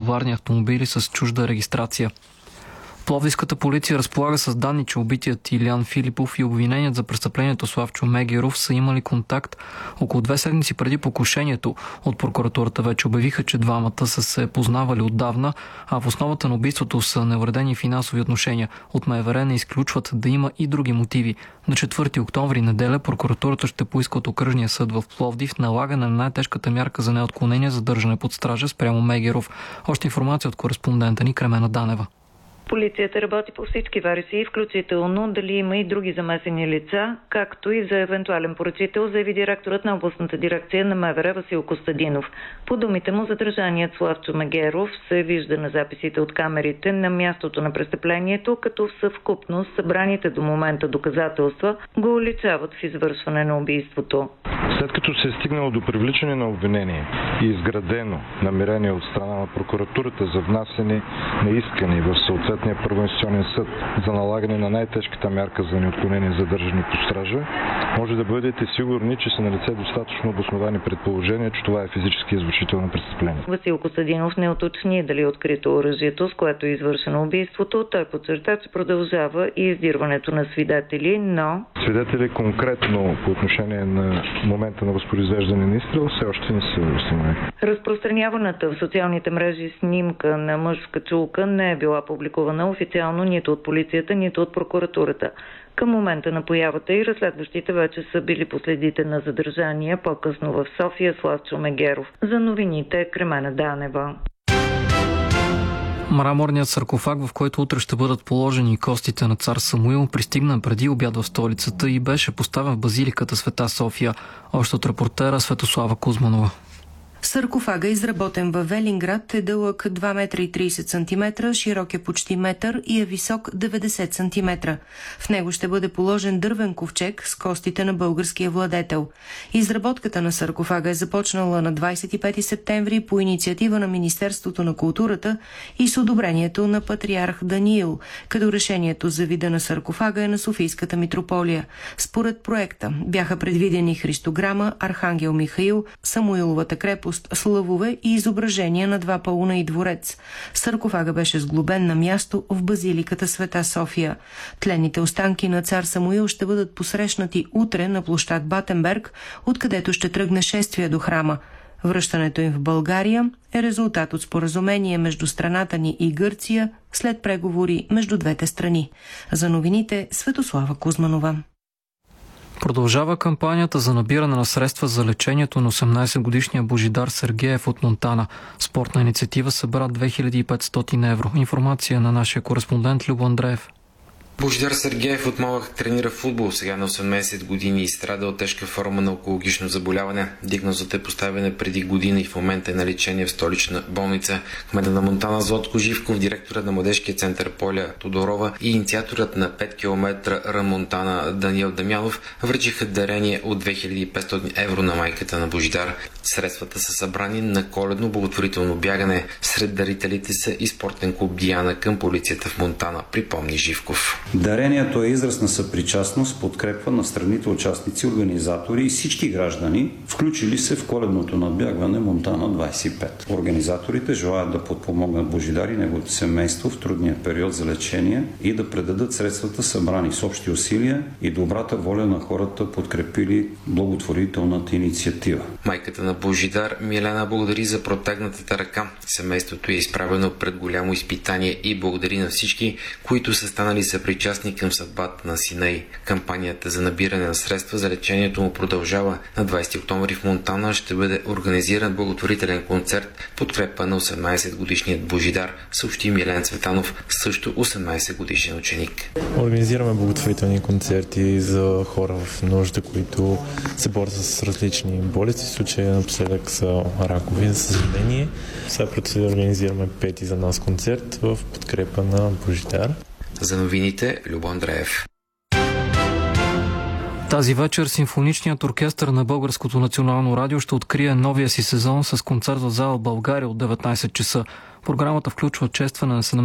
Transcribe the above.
товарни автомобили с чужда регистрация. Пловдивската полиция разполага с данни, че убитият Илиян Филипов и обвиненият за престъплението Славчо Мегеров са имали контакт около 2 седмици преди покушението. От прокуратурата вече обявиха, че двамата са се познавали отдавна, а в основата на убийството са неуредени финансови отношения. От МВР не изключват да има и други мотиви. На 4 октомври неделя прокуратурата ще поиска от окръжния съд в Пловдив налагане на най-тежката мярка за неотклонение за държане под стража спрямо Мегеров. Още информация от кореспондента ни Кремена Данева. Полицията работи по всички версии, включително дали има и други замесени лица, както и за евентуален поръчител, заяви директорът на областната дирекция на МВР Васил Костадинов. По думите му, задържаният Славчо Мегеров се вижда на записите от камерите на мястото на престъплението, като в съвкупност събраните до момента доказателства го уличават в извършване на убийството. След като се е стигнало до привличане на обвинение и изградено намерение от страна на прокуратурата за внасяне на искане в съответния първоинстанционен съд за налагане на най-тежката мярка за неотклонение за държане под стража, може да бъдете сигурни, че са налице достатъчно обосновани предположения, че това е физически извършител престъпление. Васил Костадинов не уточни дали е открито оръжието, с което е извършено убийството. Той подчерта, че продължава и издирването на свидетели, но... Свидетели конкретно по отношение на момента на възпроизвеждане на изстрел все още не са установени. Разпространяваната в социалните мрежи снимка на мъж в качулка не е била публикувана официално нито от полицията, нито от прокуратурата. Към момента на появата и разследващите вече са били последите на задържания по-късно в София Славчо Мегеров. За новините Кремена Данева. Мраморният саркофаг, в който утре ще бъдат положени костите на цар Самуил, пристигна преди обяд в столицата и беше поставен в базиликата Света София. Още от репортера Светослава Кузманова. Саркофага, изработен във Велинград, е дълъг 2,30 м, широк е почти метър и е висок 90 см. В него ще бъде положен дървен ковчег с костите на българския владетел. Изработката на саркофага е започнала на 25 септември по инициатива на Министерството на културата и с одобрението на патриарх Даниил, като решението за вида на саркофага е на Софийската митрополия. Според проекта бяха предвидени христограма, архангел Михаил, Самуиловата крепост, слъвове и изображения на 2 пауна и дворец. Саркофага беше сглобен на място в базиликата Света София. Тленните останки на цар Самуил ще бъдат посрещнати утре на площад Батенберг, откъдето ще тръгне шествие до храма. Връщането им в България е резултат от споразумение между страната ни и Гърция след преговори между двете страни. За новините Светослава Кузманова. Продължава кампанията за набиране на средства за лечението на 18-годишния Божидар Сергеев от Монтана. Спортна инициатива събра 2500 евро. Информация на нашия кореспондент Любо Андреев. Божидар Сергеев от малък тренира футбол, сега на 18 години и страда от тежка форма на онкологично заболяване. Диагнозата е поставена преди година и в момента е на лечение в столична болница. Кметът на Монтана Златко Живков, директорът на младежкия център Поля Тодорова и инициаторът на 5 км Рън Монтана Даниел Дамянов връчиха дарение от 2500 евро на майката на Божидар. Средствата са събрани на коледно благотворително бягане. Сред дарителите са и спортен клуб Диана към полицията в Монтана, припомни Живков. Дарението е израз на съпричастност, подкрепа на страните участници, организатори и всички граждани, включили се в коледното надбягване Монтана 25. Организаторите желаят да подпомогнат Божидар и неговото семейство в трудния период за лечение и да предадат средствата събрани с общи усилия и добрата воля на хората, подкрепили благотворителната инициатива. Майката на Божидар Милена благодари за протегнатата ръка. Семейството е изправено пред голямо изпитание и благодари на всички, които са станали съпричастни към съдбата на сина й. Кампанията за набиране на средства за лечението му продължава. На 20 октомври в Монтана ще бъде организиран благотворителен концерт подкрепа на 18-годишният Божидар, съобщи Милен Цветанов, също 18-годишен ученик. Организираме благотворителни концерти за хора в нужда, които се борят с различни болести. В случая напоследък са ракови, за съжаление. Сега предстои да организираме 5-ти за нас концерт в подкрепа на Божидар. За новините Любо Андреев. Тази вечер симфоничният оркестър на Българското национално радио ще открие новия си сезон с концерт в зала България от 19 часа. Програмата включва честване на